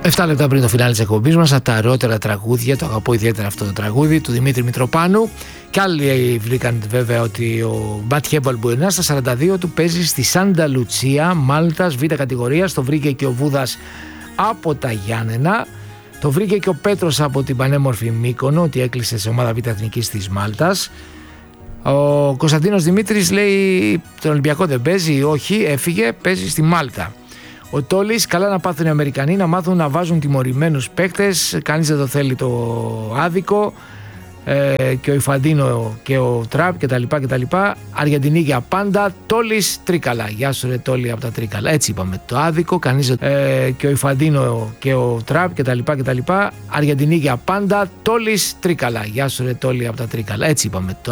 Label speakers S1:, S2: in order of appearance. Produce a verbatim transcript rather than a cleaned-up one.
S1: Εφτά λεπτά πριν το φινάλε της εκπομπής μας, από τα ωραιότερα τραγούδια, το αγαπώ ιδιαίτερα αυτό το τραγούδι του Δημήτρη Μητροπάνου. Κι άλλοι βρήκαν βέβαια ότι ο Μπάτχε Μπαλμπουενά στα σαράντα δύο του παίζει στη Σάντα Λουτσία Μάλτας, β' κατηγορίας. Το βρήκε και ο Βούδας από τα Γιάννενα. Το βρήκε και ο Πέτρος από την πανέμορφη Μύκονο, ότι έκλεισε σε ομάδα β' εθνικής της Μάλτας. Ο Κωνσταντίνος Δημήτρης λέει τον Ολυμπιακό δεν παίζει, όχι, έφυγε, παίζει στη Μάλτα. Ο Τόλης, καλά να πάθουν οι Αμερικανοί, να μάθουν να βάζουν τιμωρημένους παίκτες, κανείς δεν το θέλει το άδικο, ε, και ο Ιφαντίνο και ο Τραπ κτλ. κτλ. Αργεντινή για πάντα, Τόλης Τρίκαλα. Γεια σου ρε Τόλη από τα Τρίκαλα. Έτσι είπαμε, το άδικο, κανείς δεν... Ε, και ο Ιφαντίνο και ο Τραπ κτλ. κτλ. Αργεντινή για πάντα, Τόλης Τρίκαλα. Γεια σου ρε Τόλη από τα Τρίκαλα. Έτσι είπαμε. Το